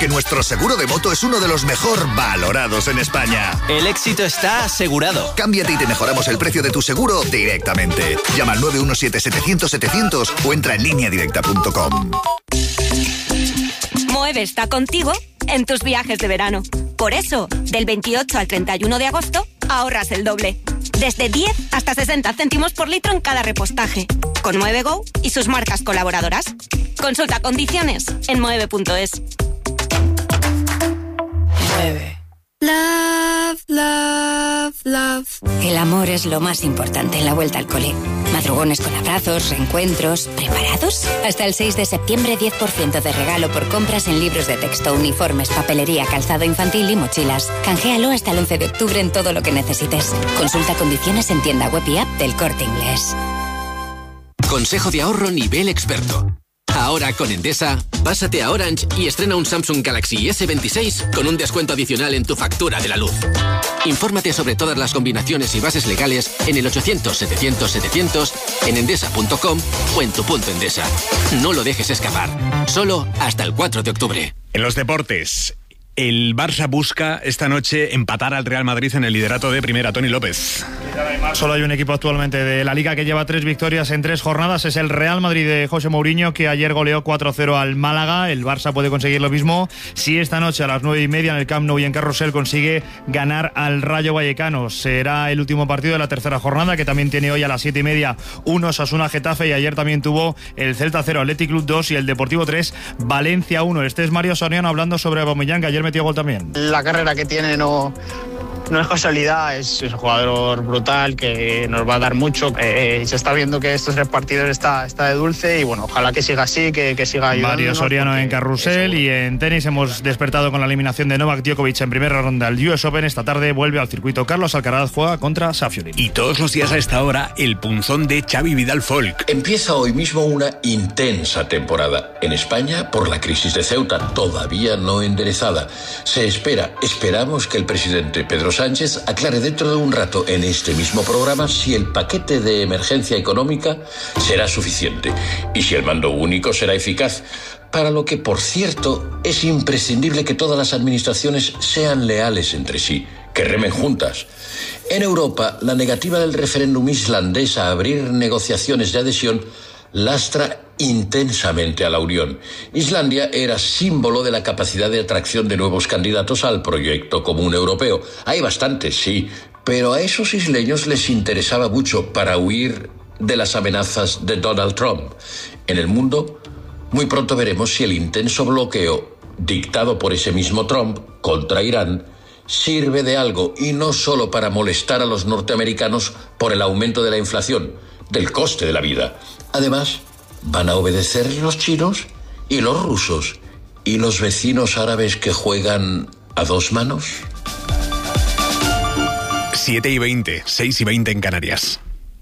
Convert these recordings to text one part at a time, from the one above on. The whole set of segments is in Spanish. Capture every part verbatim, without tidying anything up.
porque nuestro seguro de moto es uno de los mejor valorados en España. El éxito está asegurado. Cámbiate y te mejoramos el precio de tu seguro directamente. Llama al nueve uno siete setecientos setecientos o entra en línea directa punto com. Moeve está contigo en tus viajes de verano. Por eso, del veintiocho al treinta y uno de agosto, ahorras el doble. Desde diez hasta sesenta céntimos por litro en cada repostaje. Con Moeve Go y sus marcas colaboradoras. Consulta condiciones en moeve punto es. Moeve. Love, love, love. El amor es lo más importante en la vuelta al cole. Madrugones con abrazos, reencuentros. ¿Preparados? Hasta el seis de septiembre, diez por ciento de regalo por compras en libros de texto, uniformes, papelería, calzado infantil y mochilas. Canjealo hasta el once de octubre en todo lo que necesites. Consulta condiciones en tienda web y app del Corte Inglés. Consejo de ahorro nivel experto. Ahora con Endesa, pásate a Orange y estrena un Samsung Galaxy ese veintiséis con un descuento adicional en tu factura de la luz. Infórmate sobre todas las combinaciones y bases legales en el ochocientos setecientos setecientos, en endesa punto com o en tu punto Endesa. No lo dejes escapar. Solo hasta el cuatro de octubre. En los deportes, el Barça busca esta noche empatar al Real Madrid en el liderato de primera. Tony López. Solo hay un equipo actualmente de la Liga que lleva tres victorias en tres jornadas. Es el Real Madrid de José Mourinho, que ayer goleó cuatro cero al Málaga. El Barça puede conseguir lo mismo si esta noche a las nueve y media en el Camp Nou y en Carrusel consigue ganar al Rayo Vallecano. Será el último partido de la tercera jornada, que también tiene hoy a las siete y media un Osasuna Getafe, y ayer también tuvo el Celta cero, Athletic Club dos y el Deportivo tres, Valencia uno. Este es Mario Soriano hablando sobre Aubameyang, que ayer metió gol también. La carrera que tiene no... No es casualidad, es un jugador brutal que nos va a dar mucho. Eh, se está viendo que estos tres partidos está, está de dulce y bueno, ojalá que siga así, que, que siga ayudando. Mario Soriano en Carrusel. Y en tenis hemos despertado con la eliminación de Novak Djokovic en primera ronda al U S Open. Esta tarde vuelve al circuito Carlos Alcaraz, juega contra Safiullin. Y todos los días a esta hora, el punzón de Xavi Vidal Folk. Empieza hoy mismo una intensa temporada. En España, por la crisis de Ceuta, todavía no enderezada. Se espera, esperamos que el presidente Pedro Sánchez aclare dentro de un rato en este mismo programa si el paquete de emergencia económica será suficiente y si el mando único será eficaz, para lo que, por cierto, es imprescindible que todas las administraciones sean leales entre sí, que remen juntas. En Europa, la negativa del referéndum islandés a abrir negociaciones de adhesión lastra intensamente a la Unión. Islandia era símbolo de la capacidad de atracción de nuevos candidatos al proyecto común europeo. Hay bastantes, sí, pero a esos isleños les interesaba mucho para huir de las amenazas de Donald Trump. En el mundo, muy pronto veremos si el intenso bloqueo dictado por ese mismo Trump contra Irán sirve de algo, y no solo para molestar a los norteamericanos por el aumento de la inflación, del coste de la vida. Además, van a obedecer los chinos y los rusos y los vecinos árabes que juegan a dos manos. siete y veinte, seis y veinte en Canarias.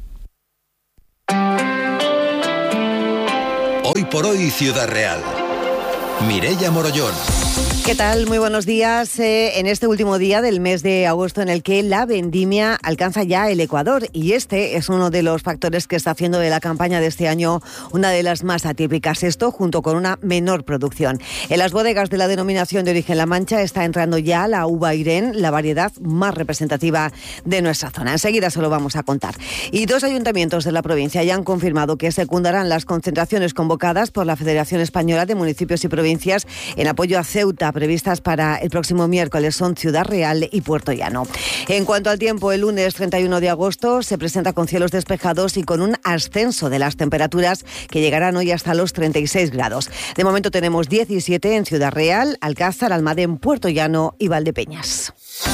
Hoy por hoy, Ciudad Real. Mireia Morollón. ¿Qué tal? Muy buenos días. Eh, en este último día del mes de agosto en el que la vendimia alcanza ya el Ecuador, y este es uno de los factores que está haciendo de la campaña de este año una de las más atípicas. Esto junto con una menor producción. En las bodegas de la denominación de origen La Mancha está entrando ya la uva Irén, la variedad más representativa de nuestra zona. Enseguida se lo vamos a contar. Y dos ayuntamientos de la provincia ya han confirmado que secundarán las concentraciones convocadas por la Federación Española de Municipios y Provincias en apoyo a Ceuta, previstas para el próximo miércoles. Son Ciudad Real y Puerto Llano. En cuanto al tiempo, el lunes treinta y uno de agosto se presenta con cielos despejados y con un ascenso de las temperaturas que llegarán hoy hasta los treinta y seis grados. De momento tenemos diecisiete en Ciudad Real, Alcázar, Almadén, Puerto Llano y Valdepeñas.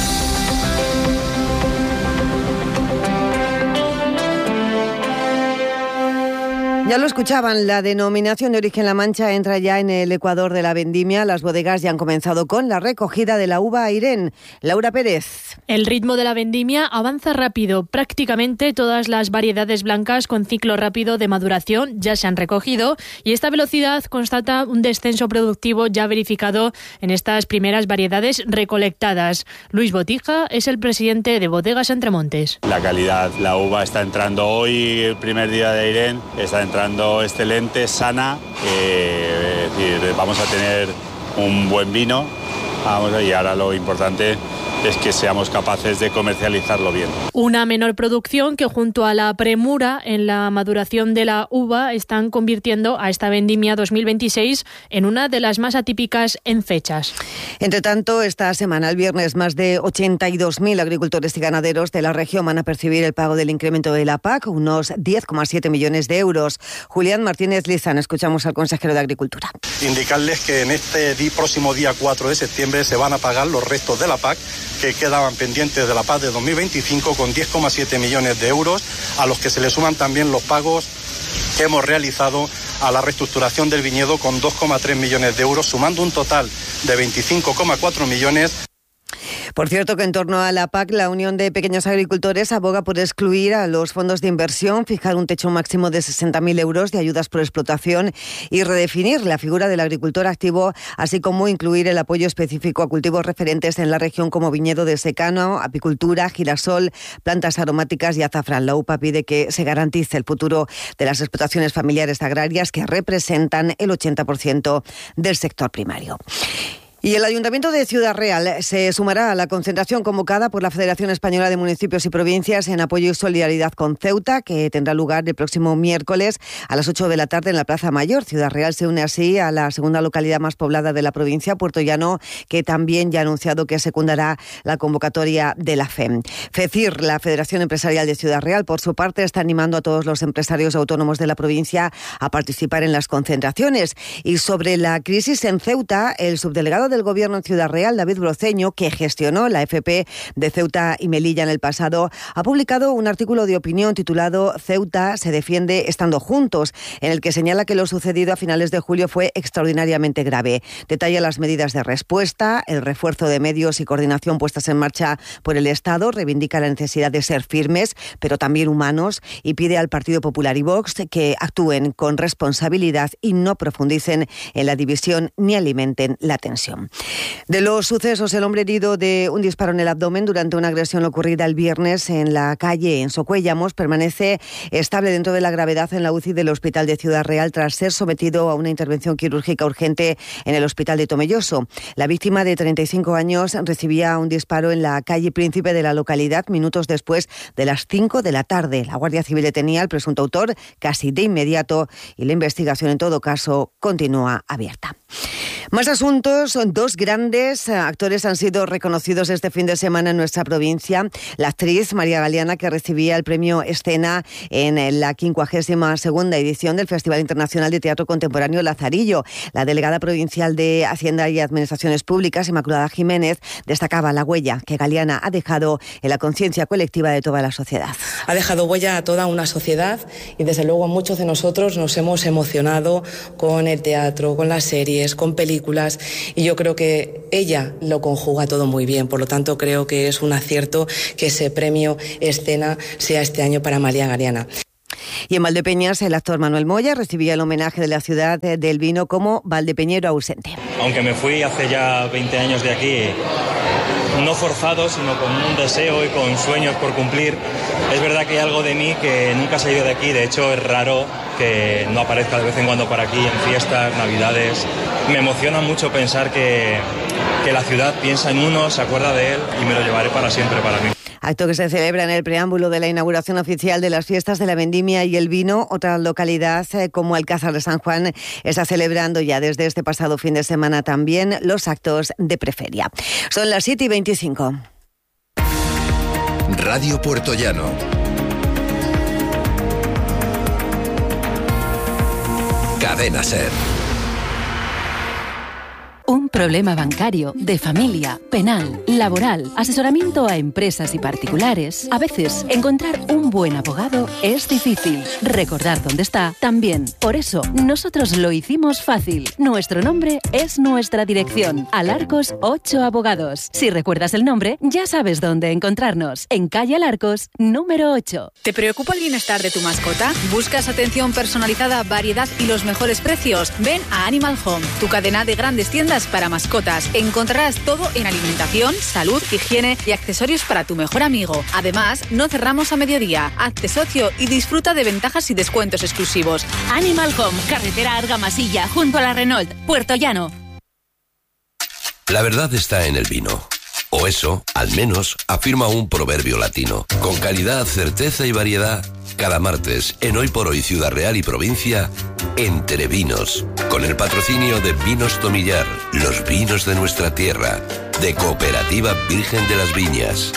Ya lo escuchaban, la denominación de origen La Mancha entra ya en el Ecuador de la vendimia. Las bodegas ya han comenzado con la recogida de la uva Irén. Laura Pérez. El ritmo de la vendimia avanza rápido. Prácticamente todas las variedades blancas con ciclo rápido de maduración ya se han recogido, y esta velocidad constata un descenso productivo ya verificado en estas primeras variedades recolectadas. Luis Botija es el presidente de Bodegas Entremontes. La calidad, la uva está entrando hoy, el primer día de Irén, está entrando entrando excelente, sana, eh, es decir, vamos a tener un buen vino. Vamos, y ahora lo importante es que seamos capaces de comercializarlo bien. Una menor producción que junto a la premura en la maduración de la uva están convirtiendo a esta vendimia dos mil veintiséis en una de las más atípicas en fechas. Entre tanto, esta semana, el viernes, más de ochenta y dos mil agricultores y ganaderos de la región van a percibir el pago del incremento de la P A C, unos diez coma siete millones de euros. Julián Martínez Lizán, escuchamos al consejero de Agricultura. Indicarles que en este di, próximo día cuatro de septiembre se van a pagar los restos de la P A C que quedaban pendientes de la P A C de dos mil veinticinco con diez coma siete millones de euros, a los que se le suman también los pagos que hemos realizado a la reestructuración del viñedo con dos coma tres millones de euros, sumando un total de veinticinco coma cuatro millones. Por cierto que en torno a la P A C, la Unión de Pequeños Agricultores aboga por excluir a los fondos de inversión, fijar un techo máximo de sesenta mil euros de ayudas por explotación y redefinir la figura del agricultor activo, así como incluir el apoyo específico a cultivos referentes en la región como viñedo de secano, apicultura, girasol, plantas aromáticas y azafrán. La U P A pide que se garantice el futuro de las explotaciones familiares agrarias que representan el ochenta por ciento del sector primario. Y el Ayuntamiento de Ciudad Real se sumará a la concentración convocada por la Federación Española de Municipios y Provincias en apoyo y solidaridad con Ceuta, que tendrá lugar el próximo miércoles a las ocho de la tarde en la Plaza Mayor. Ciudad Real se une así a la segunda localidad más poblada de la provincia, Puerto Llano, que también ya ha anunciado que secundará la convocatoria de la F E M. FECIR, la Federación Empresarial de Ciudad Real, por su parte, está animando a todos los empresarios autónomos de la provincia a participar en las concentraciones. Y sobre la crisis en Ceuta, el subdelegado del Gobierno en Ciudad Real, David Broceño, que gestionó la F P de Ceuta y Melilla en el pasado, ha publicado un artículo de opinión titulado Ceuta se defiende estando juntos, en el que señala que lo sucedido a finales de julio fue extraordinariamente grave. Detalla las medidas de respuesta, el refuerzo de medios y coordinación puestas en marcha por el Estado, reivindica la necesidad de ser firmes, pero también humanos, y pide al Partido Popular y Vox que actúen con responsabilidad y no profundicen en la división ni alimenten la tensión. De los sucesos, el hombre herido de un disparo en el abdomen durante una agresión ocurrida el viernes en la calle en Socuéllamos permanece estable dentro de la gravedad en la U C I del Hospital de Ciudad Real tras ser sometido a una intervención quirúrgica urgente en el Hospital de Tomelloso. La víctima, de treinta y cinco años, recibía un disparo en la calle Príncipe de la localidad minutos después de las cinco de la tarde. La Guardia Civil detenía al presunto autor casi de inmediato y la investigación, en todo caso, continúa abierta. Más asuntos. Dos grandes actores han sido reconocidos este fin de semana en nuestra provincia. La actriz María Galeana, que recibía el premio Escena en la quincuagésima segunda edición del Festival Internacional de Teatro Contemporáneo Lazarillo. La delegada provincial de Hacienda y Administraciones Públicas, Inmaculada Jiménez, destacaba la huella que Galeana ha dejado en la conciencia colectiva de toda la sociedad. Ha dejado huella a toda una sociedad y desde luego muchos de nosotros nos hemos emocionado con el teatro, con las series, con películas, y yo creo que ella lo conjuga todo muy bien. Por lo tanto, creo que es un acierto que ese premio Escena sea este año para María Galeana. Y en Valdepeñas, el actor Manuel Moya recibía el homenaje de la ciudad del vino como valdepeñero ausente. Aunque me fui hace ya veinte años de aquí, no forzado, sino con un deseo y con sueños por cumplir, es verdad que hay algo de mí que nunca se ha ido de aquí. De hecho, es raro que no aparezca de vez en cuando por aquí en fiestas, navidades. Me emociona mucho pensar que, que la ciudad piensa en uno, se acuerda de él, y me lo llevaré para siempre para mí. Acto que se celebra en el preámbulo de la inauguración oficial de las fiestas de la vendimia y el vino. Otra localidad eh, como Alcázar de San Juan está celebrando ya desde este pasado fin de semana también los actos de preferia. Son las siete y veinticinco. Radio Puerto Llano. Cadena SER. Un problema bancario, de familia, penal, laboral, asesoramiento a empresas y particulares. A veces, encontrar un buen abogado es difícil. Recordar dónde está, también. Por eso, nosotros lo hicimos fácil. Nuestro nombre es nuestra dirección. Alarcos ocho Abogados. Si recuerdas el nombre, ya sabes dónde encontrarnos. En calle Alarcos, número ocho. ¿Te preocupa el bienestar de tu mascota? ¿Buscas atención personalizada, variedad y los mejores precios? Ven a Animal Home, tu cadena de grandes tiendas para mascotas. Encontrarás todo en alimentación, salud, higiene y accesorios para tu mejor amigo. Además, no cerramos a mediodía. Hazte socio y disfruta de ventajas y descuentos exclusivos. Animal Home, carretera Argamasilla, junto a la Renault, Puerto Llano. La verdad está en el vino. O eso, al menos, afirma un proverbio latino. Con calidad, certeza y variedad, cada martes, en Hoy por Hoy Ciudad Real y Provincia, Entre Vinos. Con el patrocinio de Vinos Tomillar, los vinos de nuestra tierra, de Cooperativa Virgen de las Viñas.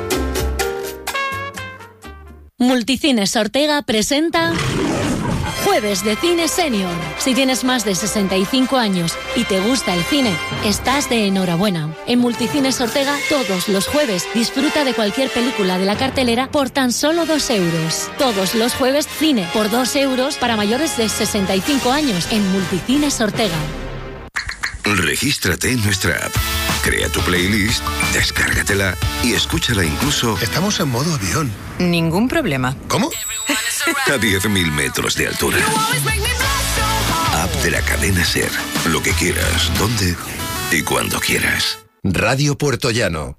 Multicines Ortega presenta Jueves de Cine Senior. Si tienes más de sesenta y cinco años y te gusta el cine, estás de enhorabuena. En Multicines Ortega, todos los jueves, disfruta de cualquier película de la cartelera por tan solo dos euros. Todos los jueves, cine por dos euros para mayores de sesenta y cinco años en Multicines Ortega. Regístrate en nuestra app. Crea tu playlist, descárgatela y escúchala incluso... Estamos en modo avión. Ningún problema. ¿Cómo? A diez mil metros de altura. App de la cadena SER. Lo que quieras, donde y cuando quieras. Radio Puerto Llano.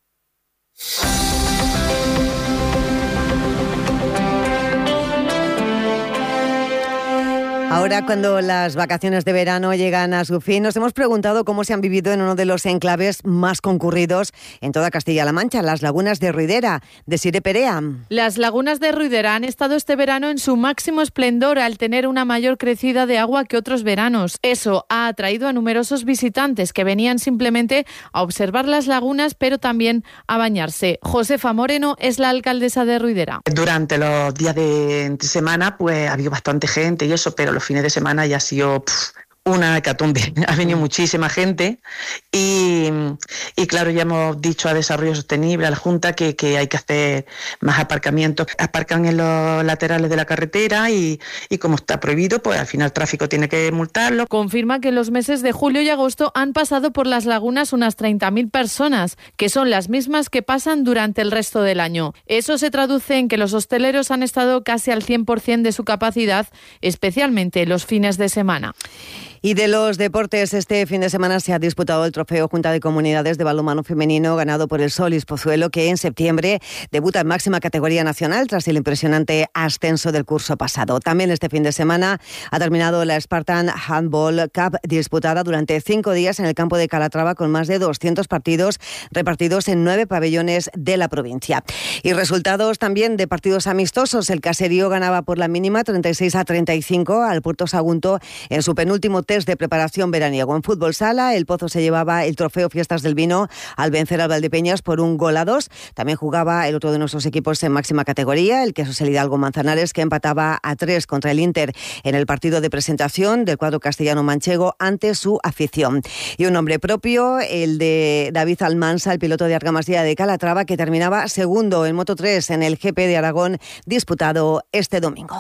Ahora, cuando las vacaciones de verano llegan a su fin, nos hemos preguntado cómo se han vivido en uno de los enclaves más concurridos en toda Castilla-La Mancha, las lagunas de Ruidera. Desiré Perea. Las lagunas de Ruidera han estado este verano en su máximo esplendor al tener una mayor crecida de agua que otros veranos. Eso ha atraído a numerosos visitantes que venían simplemente a observar las lagunas, pero también a bañarse. Josefa Moreno es la alcaldesa de Ruidera. Durante los días de semana pues ha habido bastante gente y eso, pero los fines de semana ya ha sido pff, una hecatombe. Ha venido muchísima gente y, y claro, ya hemos dicho a Desarrollo Sostenible, a la Junta, que, que hay que hacer más aparcamientos. Aparcan en los laterales de la carretera y, y como está prohibido, pues al final el tráfico tiene que multarlo. Confirma que en los meses de julio y agosto han pasado por las lagunas unas treinta mil personas, que son las mismas que pasan durante el resto del año. Eso se traduce en que los hosteleros han estado casi al cien por ciento de su capacidad, especialmente los fines de semana. Y de los deportes, este fin de semana se ha disputado el trofeo Junta de Comunidades de Balonmano Femenino ganado por el Solís Pozuelo, que en septiembre debuta en máxima categoría nacional tras el impresionante ascenso del curso pasado. También este fin de semana ha terminado la Spartan Handball Cup, disputada durante cinco días en el campo de Calatrava con más de doscientos partidos repartidos en nueve pabellones de la provincia. Y resultados también de partidos amistosos. El Caserío ganaba por la mínima treinta y seis a treinta y cinco al Puerto Sagunto en su penúltimo test de preparación veraniego. En fútbol sala, el Pozo se llevaba el trofeo Fiestas del Vino al vencer al Valdepeñas por un gol a dos. También jugaba el otro de nuestros equipos en máxima categoría, el Quesos el Hidalgo Manzanares, que empataba a tres contra el Inter en el partido de presentación del cuadro castellano manchego ante su afición. Y un nombre propio, el de David Almansa, el piloto de Argamasía de Calatrava, que terminaba segundo en Moto tres en el G P de Aragón, disputado este domingo.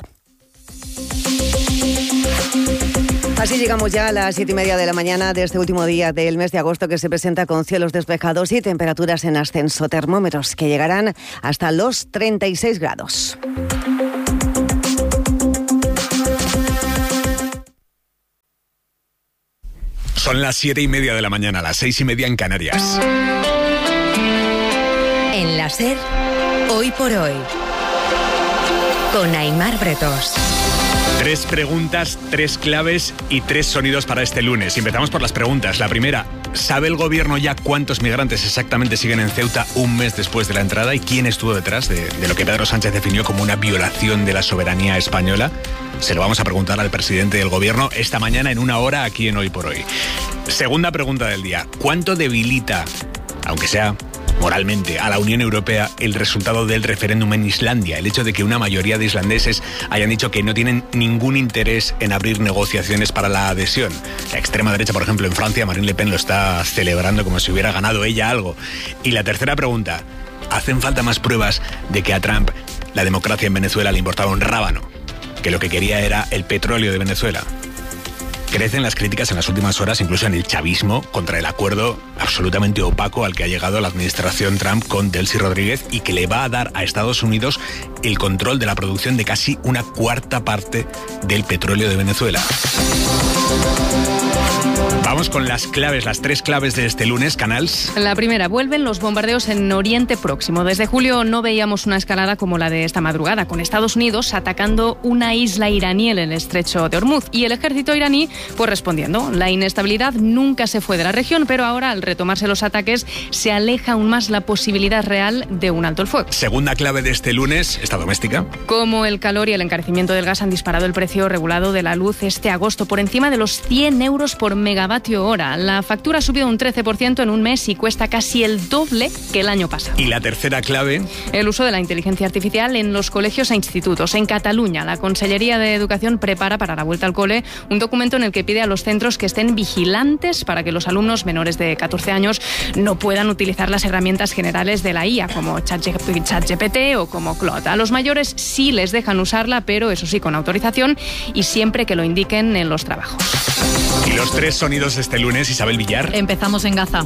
Así llegamos ya a las siete y media de la mañana de este último día del mes de agosto, que se presenta con cielos despejados y temperaturas en ascenso. Termómetros que llegarán hasta los treinta y seis grados. Son las siete y media de la mañana, las seis y media en Canarias. En la SER, Hoy por Hoy, con Aimar Bretos. Tres preguntas, tres claves y tres sonidos para este lunes. Empezamos por las preguntas. La primera, ¿sabe el gobierno ya cuántos migrantes exactamente siguen en Ceuta un mes después de la entrada y quién estuvo detrás de, de lo que Pedro Sánchez definió como una violación de la soberanía española? Se lo vamos a preguntar al presidente del gobierno esta mañana en una hora aquí en Hoy por Hoy. Segunda pregunta del día, ¿cuánto debilita, aunque sea moralmente, a la Unión Europea el resultado del referéndum en Islandia? El hecho de que una mayoría de islandeses hayan dicho que no tienen ningún interés en abrir negociaciones para la adhesión. La extrema derecha, por ejemplo, en Francia, Marine Le Pen lo está celebrando como si hubiera ganado ella algo. Y la tercera pregunta, ¿hacen falta más pruebas de que a Trump la democracia en Venezuela le importaba un rábano? Que lo que quería era el petróleo de Venezuela. Crecen las críticas en las últimas horas, incluso en el chavismo, contra el acuerdo absolutamente opaco al que ha llegado la administración Trump con Delcy Rodríguez y que le va a dar a Estados Unidos el control de la producción de casi una cuarta parte del petróleo de Venezuela. Vamos con las claves, las tres claves de este lunes, Canals. La primera, vuelven los bombardeos en Oriente Próximo. Desde julio no veíamos una escalada como la de esta madrugada, con Estados Unidos atacando una isla iraní en el estrecho de Hormuz y el ejército iraní pues respondiendo. La inestabilidad nunca se fue de la región, pero ahora al retomarse los ataques se aleja aún más la posibilidad real de un alto el fuego. Segunda clave de este lunes, esta doméstica. Como el calor y el encarecimiento del gas han disparado el precio regulado de la luz este agosto por encima de los cien euros por megavatio hora. La factura ha subido un trece por ciento en un mes y cuesta casi el doble que el año pasado. Y la tercera clave. El uso de la inteligencia artificial en los colegios e institutos. En Cataluña, la Consellería de Educación prepara para la vuelta al cole un documento en el que pide a los centros que estén vigilantes para que los alumnos menores de catorce años no puedan utilizar las herramientas generales de la I A, como ChatGPT o como Claude. A los mayores sí les dejan usarla, pero eso sí, con autorización y siempre que lo indiquen en los trabajos. Y los tres sonidos de este lunes, Isabel Villar. Empezamos en Gaza.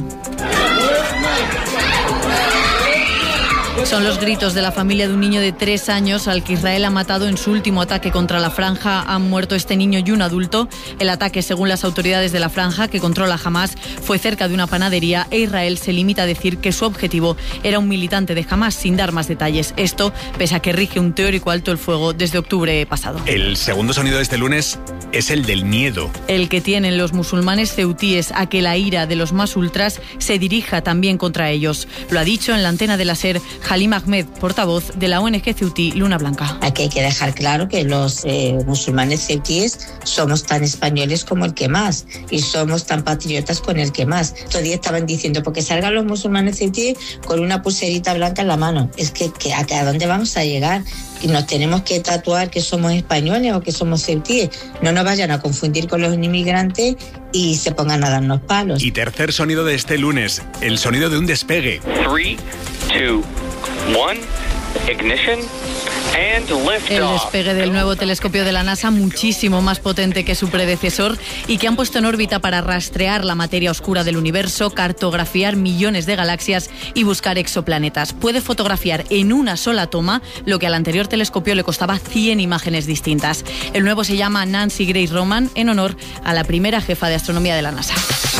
Son los gritos de la familia de un niño de tres años al que Israel ha matado en su último ataque contra la franja. Han muerto este niño y un adulto. El ataque, según las autoridades de la franja que controla Hamás, fue cerca de una panadería e Israel se limita a decir que su objetivo era un militante de Hamás, sin dar más detalles. Esto, pese a que rige un teórico alto el fuego desde octubre pasado. El segundo sonido de este lunes es el del miedo. El que tienen los musulmanes ceutíes a que la ira de los más ultras se dirija también contra ellos. Lo ha dicho en la antena de la SER Halim Ahmed, portavoz de la O N G ceutí Luna Blanca. Aquí hay que dejar claro que los eh, musulmanes ceutíes somos tan españoles como el que más y somos tan patriotas con el que más. Todavía estaban diciendo, porque salgan los musulmanes ceutíes con una pulserita blanca en la mano. Es que, que ¿a dónde vamos a llegar? Y nos tenemos que tatuar que somos españoles o que somos ceutíes. No nos vayan a confundir con los inmigrantes y se pongan a darnos palos. Y tercer sonido de este lunes, el sonido de un despegue. three, two, one, ignition. And lift El off. despegue del nuevo telescopio de la NASA, muchísimo más potente que su predecesor y que han puesto en órbita para rastrear la materia oscura del universo, cartografiar millones de galaxias y buscar exoplanetas. Puede fotografiar en una sola toma lo que al anterior telescopio le costaba cien imágenes distintas. El nuevo se llama Nancy Grace Roman, en honor a la primera jefa de astronomía de la NASA.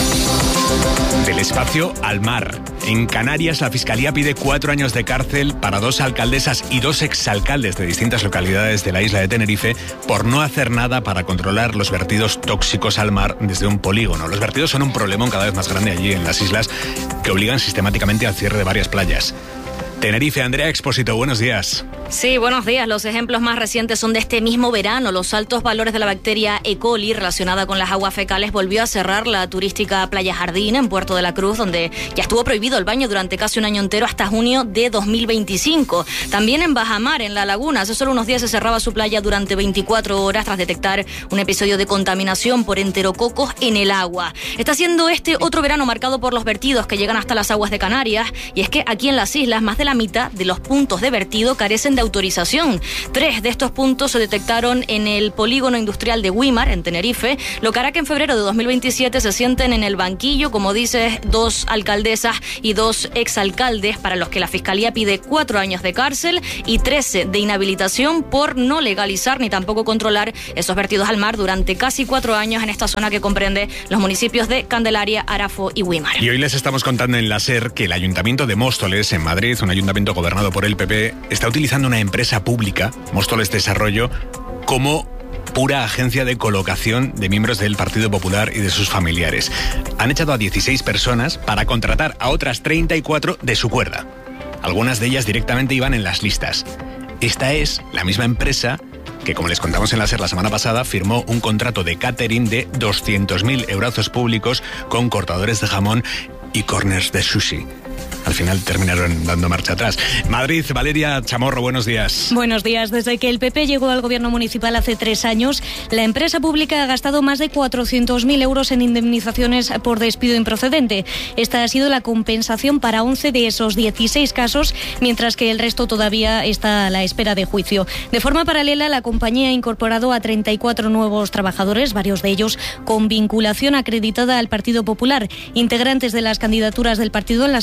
Del espacio al mar. En Canarias, la Fiscalía pide cuatro años de cárcel para dos alcaldesas y dos exalcaldes de distintas localidades de la isla de Tenerife por no hacer nada para controlar los vertidos tóxicos al mar desde un polígono. Los vertidos son un problemón cada vez más grande allí en las islas que obligan sistemáticamente al cierre de varias playas. Tenerife, Andrea Expósito, buenos días. Sí, buenos días. Los ejemplos más recientes son de este mismo verano. Los altos valores de la bacteria E. coli relacionada con las aguas fecales volvió a cerrar la turística Playa Jardín en Puerto de la Cruz, donde ya estuvo prohibido el baño durante casi un año entero hasta junio de dos mil veinticinco. También en Bajamar, en La Laguna, hace solo unos días se cerraba su playa durante veinticuatro horas tras detectar un episodio de contaminación por enterococos en el agua. Está siendo este otro verano marcado por los vertidos que llegan hasta las aguas de Canarias, y es que aquí en las islas más de la mitad de los puntos de vertido carecen de autorización. Tres de estos puntos se detectaron en el polígono industrial de Güímar, en Tenerife, lo que hará que en febrero de dos mil veintisiete se sienten en el banquillo, como dices, dos alcaldesas y dos exalcaldes para los que la Fiscalía pide cuatro años de cárcel y trece de inhabilitación por no legalizar ni tampoco controlar esos vertidos al mar durante casi cuatro años en esta zona que comprende los municipios de Candelaria, Arafo y Güímar. Y hoy les estamos contando en la SER que el Ayuntamiento de Móstoles, en Madrid, un ayuntamiento gobernado por el P P, está utilizando una empresa pública, Móstoles Desarrollo, como pura agencia de colocación de miembros del Partido Popular y de sus familiares. Han echado a dieciséis personas para contratar a otras treinta y cuatro de su cuerda. Algunas de ellas directamente iban en las listas. Esta es la misma empresa que, como les contamos en la SER la semana pasada, firmó un contrato de catering de doscientos mil euros públicos con cortadores de jamón y corners de sushi. Al final terminaron dando marcha atrás. Madrid, Valeria Chamorro, buenos días. Buenos días. Desde que el P P llegó al gobierno municipal hace tres años, la empresa pública ha gastado más de cuatrocientos mil euros en indemnizaciones por despido improcedente. Esta ha sido la compensación para once de esos dieciséis casos, mientras que el resto todavía está a la espera de juicio. De forma paralela, la compañía ha incorporado a treinta y cuatro nuevos trabajadores, varios de ellos con vinculación acreditada al Partido Popular, integrantes de las candidaturas del partido en las elecciones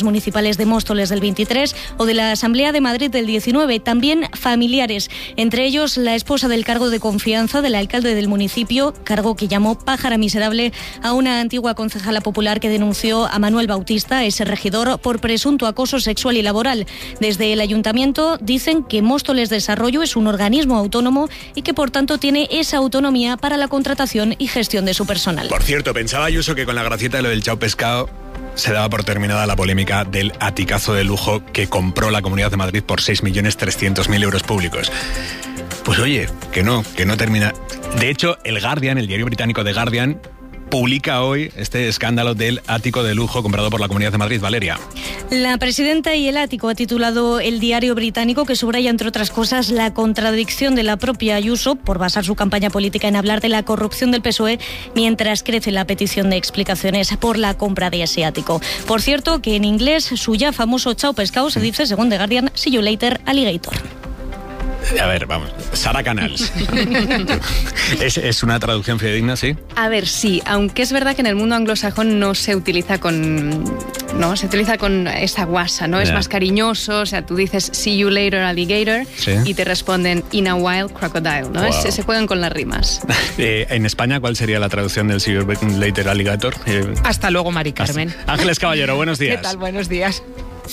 elecciones municipales de Móstoles del veintitrés o de la Asamblea de Madrid del diecinueve. También familiares, entre ellos la esposa del cargo de confianza del alcalde del municipio, cargo que llamó pájara miserable a una antigua concejala popular que denunció a Manuel Bautista, ese regidor, por presunto acoso sexual y laboral. Desde el ayuntamiento dicen que Móstoles Desarrollo es un organismo autónomo y que por tanto tiene esa autonomía para la contratación y gestión de su personal. Por cierto, pensaba Ayuso que con la gracieta de lo del chao pescado se daba por terminada la polémica del aticazo de lujo que compró la Comunidad de Madrid por seis millones trescientos mil euros públicos. Pues oye, que no, que no termina. De hecho, el Guardian, el diario británico The Guardian, publica hoy este escándalo del ático de lujo comprado por la Comunidad de Madrid. Valeria. La presidenta y el ático ha titulado el diario británico, que subraya, entre otras cosas, la contradicción de la propia Ayuso por basar su campaña política en hablar de la corrupción del P S O E, mientras crece la petición de explicaciones por la compra de ese ático. Por cierto, que en inglés su ya famoso chao pescado se dice, según The Guardian, see you later, alligator. A ver, vamos. Sara Canals. ¿Es, ¿Es una traducción fidedigna, sí? A ver, sí. Aunque es verdad que en el mundo anglosajón no se utiliza con... No, se utiliza con esa guasa, ¿no? Yeah. Es más cariñoso. O sea, tú dices see you later, alligator, ¿sí? Y te responden in a while, crocodile, ¿no? Wow. Es, se juegan con las rimas. Eh, en España, ¿cuál sería la traducción del see you later, alligator? Eh, Hasta luego, Mari Carmen. Hasta... Ángeles Caballero, buenos días. ¿Qué tal? Buenos días.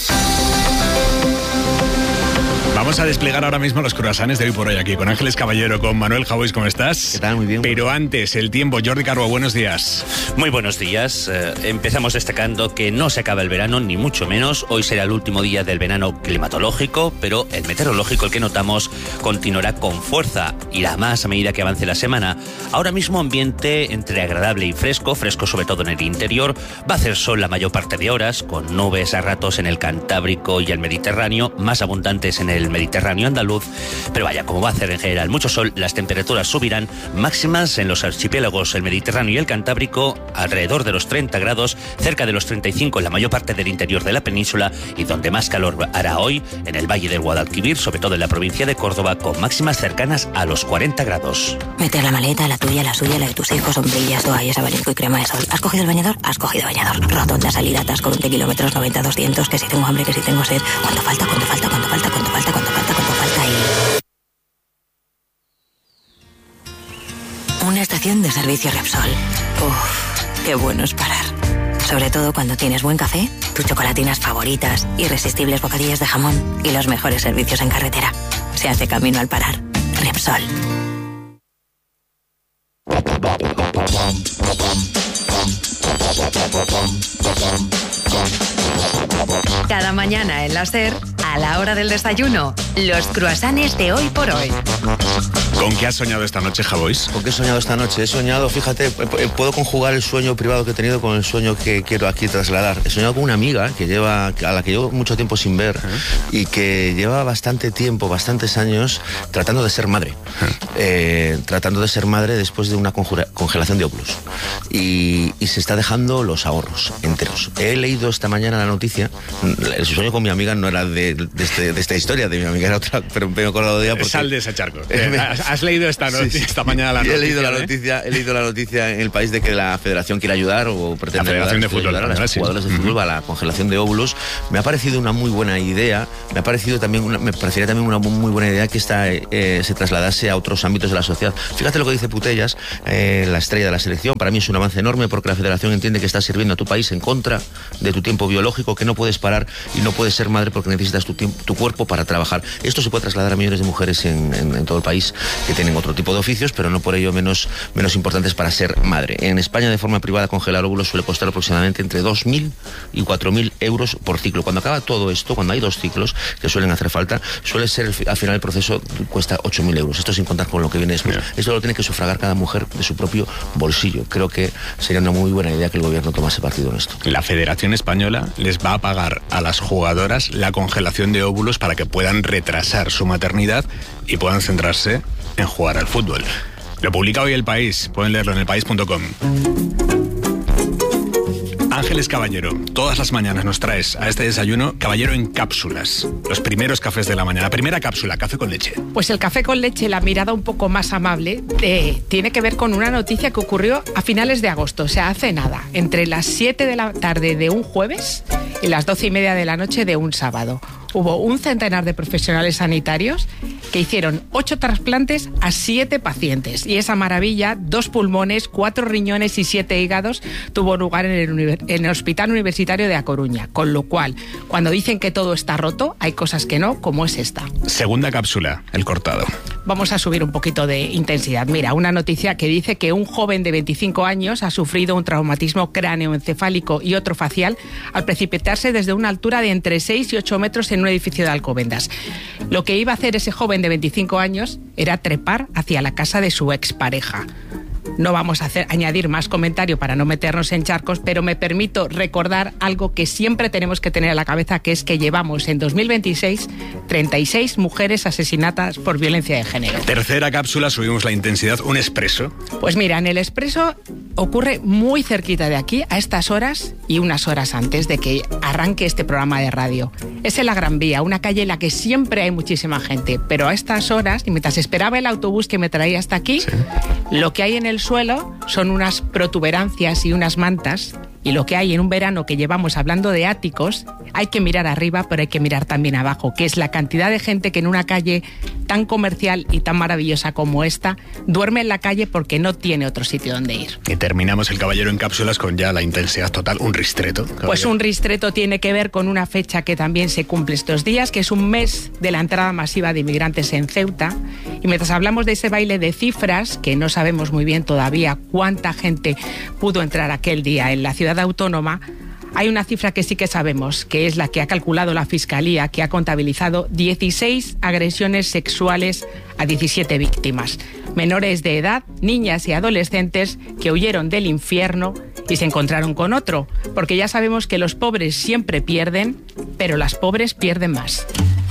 Vamos a desplegar ahora mismo los croissants de hoy por hoy aquí con Ángeles Caballero, con Manuel Javois. ¿Cómo estás? ¿Qué tal? Muy bien. Pero antes, el tiempo. Jordi Carbo, buenos días. Muy buenos días. Eh, empezamos destacando que no se acaba el verano, ni mucho menos. Hoy será el último día del verano climatológico, pero el meteorológico, el que notamos, continuará con fuerza. Irá más a medida que avance la semana. Ahora mismo ambiente entre agradable y fresco, fresco sobre todo en el interior. Va a hacer sol la mayor parte de horas, con nubes a ratos en el Cantábrico y el Mediterráneo, más abundantes en el Mediterráneo andaluz, pero vaya, como va a hacer en general mucho sol, las temperaturas subirán, máximas en los archipiélagos, el Mediterráneo y el Cantábrico, alrededor de los treinta grados, cerca de los treinta y cinco en la mayor parte del interior de la península, y donde más calor hará hoy, en el Valle del Guadalquivir, sobre todo en la provincia de Córdoba, con máximas cercanas a los cuarenta grados. Meter la maleta, la tuya, la suya, la de tus hijos, sombrillas, toallas, abanico y crema de sol. ¿Has cogido el bañador? Has cogido bañador. Rotonda salida, atasco veinte kilómetros, noventa, doscientos, que si tengo hambre, que si tengo sed. ¿Cuánto falta? ¿Cuánto falta? ¿Cuánto falta? ¿Cuánto falta? ¿Cuánto falta? ¿Cuánto falta? Y... una estación de servicio Repsol. Uff, qué bueno es parar. Sobre todo cuando tienes buen café, tus chocolatinas favoritas, irresistibles bocadillas de jamón y los mejores servicios en carretera. Se hace camino al parar. Repsol. Cada mañana en la SER, a la hora del desayuno, los croissants de hoy por hoy. ¿Con qué has soñado esta noche, Javois? ¿Con qué he soñado esta noche? He soñado, fíjate, puedo conjugar el sueño privado que he tenido con el sueño que quiero aquí trasladar. He soñado con una amiga que lleva, a la que llevo mucho tiempo sin ver uh-huh. y que lleva bastante tiempo, bastantes años, tratando de ser madre. Uh-huh. Eh, tratando de ser madre después de una conjura, congelación de óvulos. Y, y se está dejando los ahorros enteros. He leído esta mañana la noticia. El sueño con mi amiga no era de, de, este, de esta historia, de mi amiga era otra, pero me he acordado de ella porque... Sal de ese charco. ¿Has, has leído esta, noticia, sí, sí. esta mañana la noticia? He leído la ¿eh? noticia, he leído la noticia en el país de que la federación quiere ayudar o pretende la federación ayudar, de fútbol, ayudar a los sí. jugadores de fútbol uh-huh. a la congelación de óvulos. Me ha parecido una muy buena idea, me ha parecido también una, me parecería también una muy buena idea que esta eh, se trasladase a otros ámbitos de la sociedad. Fíjate lo que dice Putellas, eh, la estrella de la selección. Para mí es un avance enorme porque la federación entiende que estás sirviendo a tu país en contra de tu tiempo biológico, que no puedes parar y no puedes ser madre porque necesitas tu, tiempo, tu cuerpo para trabajar. Esto se puede trasladar a millones de mujeres en, en, en todo el país que tienen otro tipo de oficios, pero no por ello menos, menos importantes para ser madre. En España, de forma privada, congelar óvulos suele costar aproximadamente entre dos mil y cuatro mil euros por ciclo. Cuando acaba todo esto, cuando hay dos ciclos que suelen hacer falta, suele ser el, al final el proceso cuesta ocho mil euros. Esto sin contar con lo que viene después. Yeah. Esto lo tiene que sufragar cada mujer de su propio bolsillo. Creo que sería una muy buena idea que el gobierno tomase partido en esto. La Federación Española les va a pagar a las jugadoras la congelación de óvulos para que puedan retrasar su maternidad y puedan centrarse en jugar al fútbol. Lo publica hoy El País, pueden leerlo en elpaís punto com. Ángeles Caballero, todas las mañanas nos traes a este desayuno Caballero en cápsulas. Los primeros cafés de la mañana. La primera cápsula, café con leche. Pues el café con leche, la mirada un poco más amable, eh, tiene que ver con una noticia que ocurrió a finales de agosto, o sea, hace nada, entre las siete de la tarde de un jueves y las doce y media de la noche de un sábado. Hubo un centenar de profesionales sanitarios que hicieron ocho trasplantes a siete pacientes. Y esa maravilla, dos pulmones, cuatro riñones y siete hígados, tuvo lugar en el, univer- en el Hospital Universitario de A Coruña. Con lo cual, cuando dicen que todo está roto, hay cosas que no, como es esta. Segunda cápsula, el cortado. Vamos a subir un poquito de intensidad. Mira, una noticia que dice que un joven de veinticinco años ha sufrido un traumatismo cráneoencefálico y otro facial al precipitarse desde una altura de entre seis y ocho metros en un edificio de Alcobendas. Lo que iba a hacer ese joven de veinticinco años era trepar hacia la casa de su expareja. No vamos a hacer, añadir más comentario para no meternos en charcos, pero me permito recordar algo que siempre tenemos que tener a la cabeza, que es que llevamos en dos mil veintiséis treinta y seis mujeres asesinadas por violencia de género. Tercera cápsula, subimos la intensidad, un expreso. Pues mira, en el expreso ocurre muy cerquita de aquí, a estas horas y unas horas antes de que arranque este programa de radio. Es en la Gran Vía, una calle en la que siempre hay muchísima gente, pero a estas horas, y mientras esperaba el autobús que me traía hasta aquí, sí, lo que hay en el suelo son unas protuberancias y unas mantas, y lo que hay en un verano que llevamos hablando de áticos, hay que mirar arriba, pero hay que mirar también abajo, que es la cantidad de gente que en una calle tan comercial y tan maravillosa como esta duerme en la calle porque no tiene otro sitio donde ir. Y terminamos el Caballero en cápsulas con ya la intensidad total, un ristreto. Caballero. Pues un ristreto tiene que ver con una fecha que también se cumple estos días, que es un mes de la entrada masiva de inmigrantes en Ceuta. Y mientras hablamos de ese baile de cifras, que no sabemos muy bien todavía cuánta gente pudo entrar aquel día en la ciudad autónoma, hay una cifra que sí que sabemos, que es la que ha calculado la Fiscalía, que ha contabilizado dieciséis agresiones sexuales a diecisiete víctimas. Menores de edad, niñas y adolescentes que huyeron del infierno y se encontraron con otro. Porque ya sabemos que los pobres siempre pierden, pero las pobres pierden más.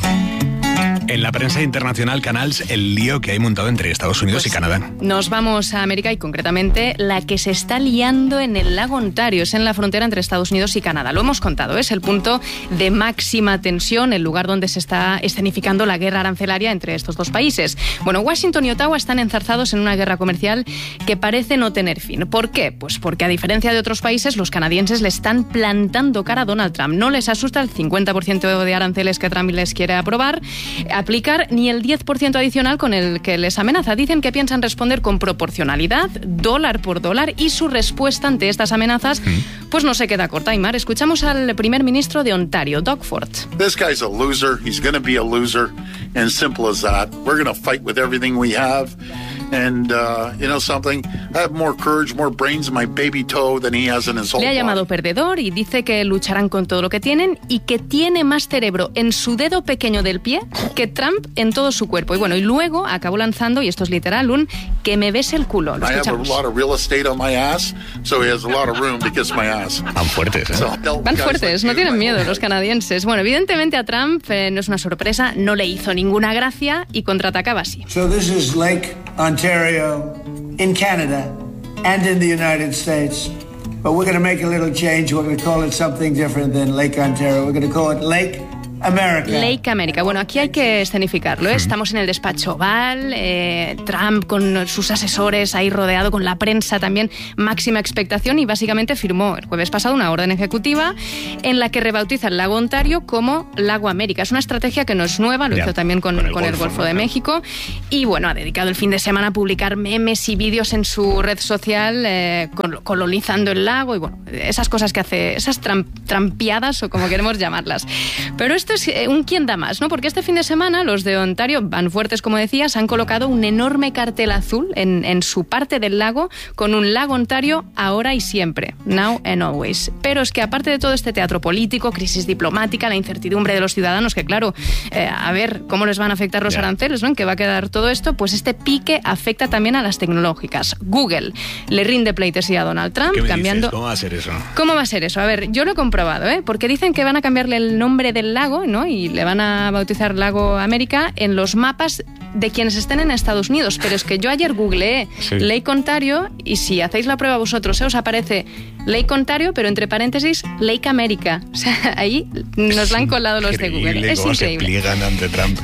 En la prensa internacional, Canals, el lío que hay montado entre Estados Unidos pues y Canadá. Nos vamos a América y concretamente la que se está liando en el lago Ontario, es en la frontera entre Estados Unidos y Canadá. Lo hemos contado, es el punto de máxima tensión, el lugar donde se está escenificando la guerra arancelaria entre estos dos países. Bueno, Washington y Ottawa están enzarzados en una guerra comercial que parece no tener fin. ¿Por qué? Pues porque a diferencia de otros países, los canadienses le están plantando cara a Donald Trump. No les asusta el cincuenta por ciento de aranceles que Trump les quiere aprobar, aplicar ni el diez por ciento adicional con el que les amenaza. Dicen que piensan responder con proporcionalidad, dólar por dólar, y su respuesta ante estas amenazas pues no se queda corta. Aymar, escuchamos al primer ministro de Ontario, Doug Ford. This guy's a loser. He's going to be a loser, and simple as that. We're going to fight with everything we have. And, uh, you know something, I have more courage, more brains in my baby toe than he has in his whole Le ha llamado body. perdedor y dice que lucharán con todo lo que tienen y que tiene más cerebro en su dedo pequeño del pie que Trump en todo su cuerpo. Y bueno, y luego acabó lanzando, y esto es literal, un que me bese el culo. Lo I have a escuchamos. lot of real estate on my ass, so he has a lot of room to kiss my ass. Van fuertes, ¿eh? So, Van fuertes, no tienen miedo los canadienses. Bueno, evidentemente a Trump eh, no es una sorpresa, no le hizo ninguna gracia y contraatacaba así. So this is Lake Ontario in Canada and in the United States. But we're going to make a little change. We're going to call it something different than Lake Ontario. We're going to call it Lake America. Lake America. Bueno, aquí hay que escenificarlo, ¿eh? Estamos en el despacho Oval, eh, Trump con sus asesores ahí rodeado, con la prensa también, máxima expectación, y básicamente firmó el jueves pasado una orden ejecutiva en la que rebautiza el lago Ontario como Lago América. Es una estrategia que no es nueva, lo Ya, hizo también con, con el con el Golfo, Golfo ¿no? de México, y bueno, ha dedicado el fin de semana a publicar memes y vídeos en su red social eh, col- colonizando el lago y bueno, esas cosas que hace, esas tram- trampiadas o como queremos llamarlas. Pero esto es eh, un quién da más, ¿no? Porque este fin de semana los de Ontario, van fuertes como decías, han colocado un enorme cartel azul en, en su parte del lago con un lago Ontario ahora y siempre, now and always. Pero es que aparte de todo este teatro político, crisis diplomática, la incertidumbre de los ciudadanos, que claro, eh, a ver cómo les van a afectar los Ya. aranceles, ¿no? ¿En qué va a quedar todo esto? Pues este pique afecta también a las tecnológicas. Google le rinde pleitesía a Donald Trump, ¿Qué me cambiando... dices? ¿Cómo va a ser eso? ¿Cómo va a ser eso? A ver, yo lo he comprobado, ¿eh? Porque dicen que van a cambiarle el nombre del lago, ¿no? Y le van a bautizar Lago América en los mapas de quienes estén en Estados Unidos. Pero es que yo ayer googleé Sí. Lake Ontario y si hacéis la prueba vosotros, ¿eh? Os aparece Lake Ontario, pero entre paréntesis, Lake America. O sea, ahí nos la han colado los de Google. Increíble Es cómo se increíble. pliegan ante Trump.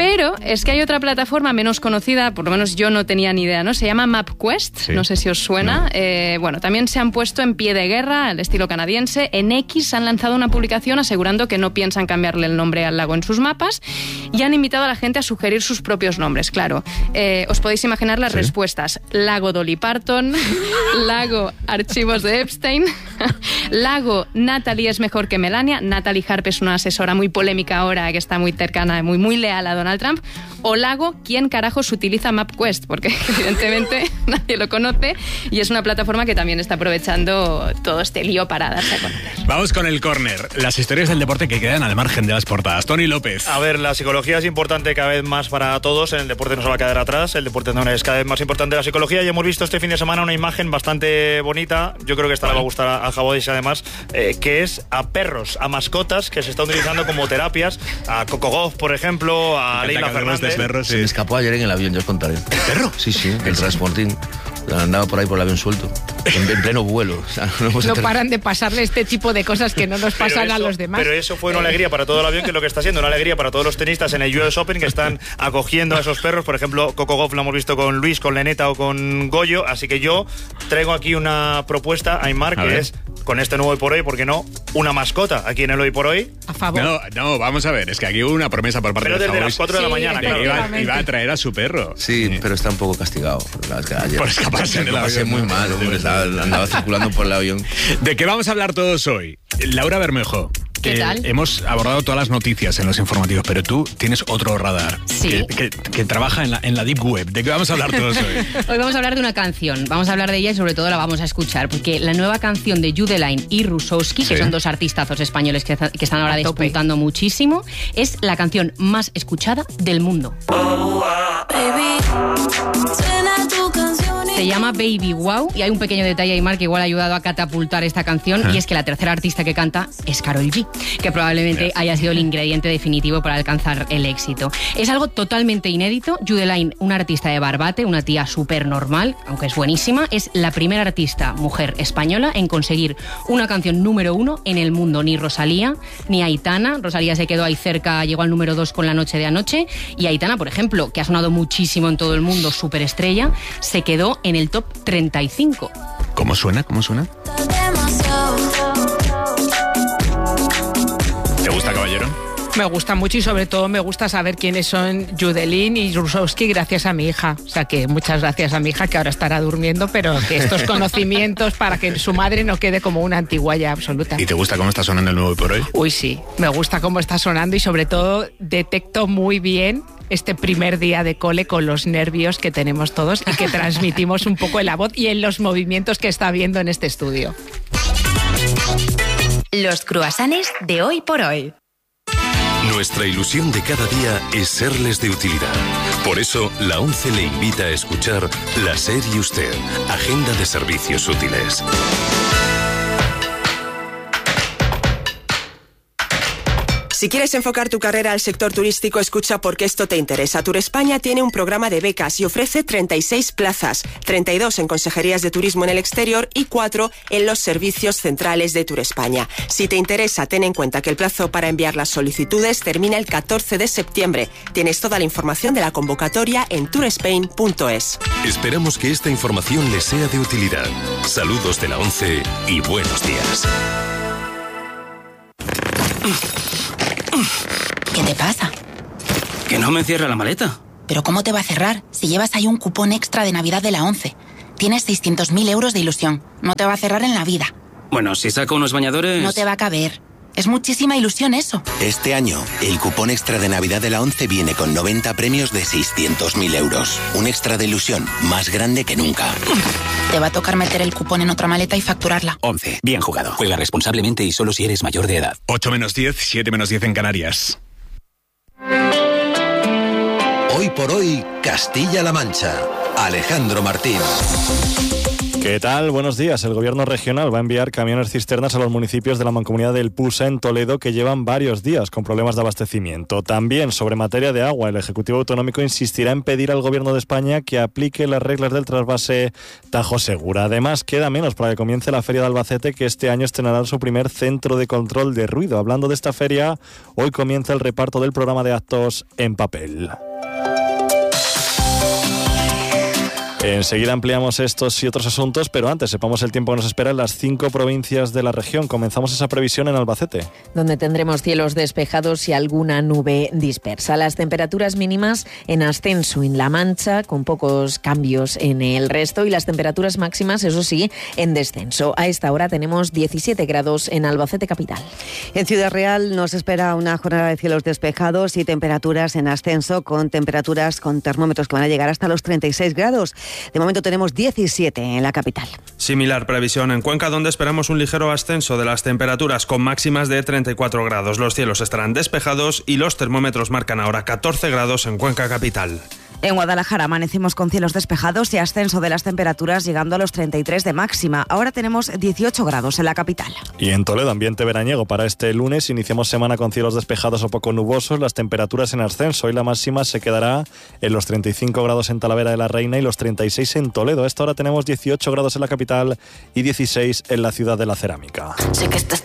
Pero es que hay otra plataforma menos conocida, por lo menos yo no tenía ni idea, ¿no? Se llama MapQuest, sí. No sé si os suena. No. Eh, bueno, también se han puesto en pie de guerra, al estilo canadiense. En X han lanzado una publicación asegurando que no piensan cambiarle el nombre al lago en sus mapas y han invitado a la gente a sugerir sus propios nombres, claro. Eh, os podéis imaginar las ¿Sí? respuestas. Lago Dolly Parton, lago Archivos de Epstein, lago Natalie es mejor que Melania. Natalie Harp es una asesora muy polémica ahora que está muy cercana, muy, muy leal a Donald Trump. O lago, ¿quién carajos utiliza MapQuest? Porque evidentemente nadie lo conoce y es una plataforma que también está aprovechando todo este lío para darse a conocer. Vamos con el córner. Las historias del deporte que quedan al margen de las portadas. Tony López. A ver, la psicología es importante cada vez más para todos. En el deporte no se va a quedar atrás. El deporte no es cada vez más importante la psicología. Y hemos visto este fin de semana una imagen bastante bonita. Yo creo que esta vale. le va a gustar a, a Jabodis además, eh, que es a perros, a mascotas que se están utilizando como terapias. A Coco Gauff, por ejemplo, a Leila Fernández. Perro, sí. Se me escapó ayer en el avión, yo os contaré. ¿El perro? Sí, sí, el transportín. Andaba por ahí por el avión suelto, en, en pleno vuelo. O sea, no no paran de pasarle este tipo de cosas que no nos pasan eso, a los demás. Pero eso fue una alegría para todo el avión, que es lo que está siendo una alegría para todos los tenistas en el U S Open, que están acogiendo a esos perros. Por ejemplo, Coco Gauff lo hemos visto con Luis, con Leneta o con Goyo. Así que yo traigo aquí una propuesta, Aymar, que es, con este nuevo Hoy por Hoy, ¿por qué no? Una mascota aquí en el Hoy por Hoy. A favor. No, no, vamos a ver, es que aquí hubo una promesa por parte pero de desde las cuatro de la sí, mañana, claro. Iba, iba a traer a su perro. Sí, sí, pero está un poco castigado. Ayer, por escaparse en el avión. Muy mal, hombre, estaba, andaba circulando por el avión. ¿De qué vamos a hablar todos hoy? Laura Bermejo. ¿Qué eh, tal? Hemos abordado todas las noticias en los informativos, pero tú tienes otro radar. Sí. Que, que, que trabaja en la, en la Deep Web. ¿De qué vamos a hablar todos hoy? Hoy vamos a hablar de una canción. Vamos a hablar de ella y sobre todo la vamos a escuchar, porque la nueva canción de Judeline y Rusowski, sí. que son dos artistazos españoles que, que están ahora despuntando muchísimo, es la canción más escuchada del mundo. Oh, baby, se llama Baby Wow y hay un pequeño detalle, Aymar, que igual ha ayudado a catapultar esta canción, ¿Eh? y es que la tercera artista que canta es Karol G, que probablemente yes. haya sido el ingrediente definitivo para alcanzar el éxito. Es algo totalmente inédito. Judeline, una artista de Barbate, una tía súper normal, aunque es buenísima, es la primera artista mujer española en conseguir una canción número uno en el mundo. Ni Rosalía, ni Aitana. Rosalía se quedó ahí cerca, llegó al número dos con La Noche de Anoche, y Aitana, por ejemplo, que ha sonado muchísimo en todo el mundo, súper estrella, se quedó en el top treinta y cinco. ¿Cómo suena? ¿Cómo suena? ¿Te gusta, caballero? Me gusta mucho y sobre todo me gusta saber quiénes son Judeline y Rusowski gracias a mi hija. O sea que muchas gracias a mi hija, que ahora estará durmiendo, pero que estos conocimientos para que su madre no quede como una antiguaya absoluta. ¿Y te gusta cómo está sonando el nuevo Hoy por Hoy? Uy, sí, me gusta cómo está sonando y sobre todo detecto muy bien este primer día de cole con los nervios que tenemos todos y que transmitimos un poco en la voz y en los movimientos que está viendo en este estudio. Los cruasanes de Hoy por Hoy. Nuestra ilusión de cada día es serles de utilidad. Por eso, la ONCE le invita a escuchar La SER y Usted, Agenda de Servicios Útiles. Si quieres enfocar tu carrera al sector turístico, escucha porque esto te interesa. Turespaña tiene un programa de becas y ofrece treinta y seis plazas, treinta y dos en consejerías de turismo en el exterior y cuatro en los servicios centrales de Turespaña. Si te interesa, ten en cuenta que el plazo para enviar las solicitudes termina el catorce de septiembre. Tienes toda la información de la convocatoria en tourspain punto es. Esperamos que esta información les sea de utilidad. Saludos de la ONCE y buenos días. ¿Qué te pasa? Que no me cierra la maleta. ¿Pero cómo te va a cerrar si llevas ahí un cupón extra de Navidad de la ONCE? Tienes seiscientos mil euros de ilusión. No te va a cerrar en la vida. Bueno, si saco unos bañadores... No te va a caber. Es muchísima ilusión eso. Este año, el cupón extra de Navidad de la ONCE viene con noventa premios de seiscientos mil euros. Un extra de ilusión más grande que nunca. Te va a tocar meter el cupón en otra maleta y facturarla. ONCE. Bien jugado. Juega responsablemente y solo si eres mayor de edad. ocho menos diez, siete menos diez en Canarias. Hoy por Hoy, Castilla-La Mancha. Alejandro Martín. ¿Qué tal? Buenos días. El gobierno regional va a enviar camiones cisternas a los municipios de la mancomunidad del Pusa en Toledo que llevan varios días con problemas de abastecimiento. También sobre materia de agua, el Ejecutivo Autonómico insistirá en pedir al gobierno de España que aplique las reglas del trasvase Tajo Segura. Además, queda menos para que comience la Feria de Albacete, que este año estrenará su primer centro de control de ruido. Hablando de esta feria, hoy comienza el reparto del programa de actos en papel. Enseguida ampliamos estos y otros asuntos, pero antes sepamos el tiempo que nos espera en las cinco provincias de la región. Comenzamos esa previsión en Albacete, donde tendremos cielos despejados y alguna nube dispersa. Las temperaturas mínimas en ascenso en La Mancha, con pocos cambios en el resto, y las temperaturas máximas, eso sí, en descenso. A esta hora tenemos diecisiete grados en Albacete capital. En Ciudad Real nos espera una jornada de cielos despejados y temperaturas en ascenso, con temperaturas con termómetros que van a llegar hasta los treinta y seis grados. De momento tenemos diecisiete en la capital. Similar previsión en Cuenca, donde esperamos un ligero ascenso de las temperaturas con máximas de treinta y cuatro grados. Los cielos estarán despejados y los termómetros marcan ahora catorce grados en Cuenca capital. En Guadalajara amanecemos con cielos despejados y ascenso de las temperaturas llegando a los treinta y tres de máxima. Ahora tenemos dieciocho grados en la capital. Y en Toledo, ambiente veraniego para este lunes. Iniciamos semana con cielos despejados o poco nubosos. Las temperaturas en ascenso y la máxima se quedará en los treinta y cinco grados en Talavera de la Reina y los treinta y seis en Toledo. A esta hora tenemos dieciocho grados en la capital y dieciséis en la ciudad de la Cerámica. Sé que estás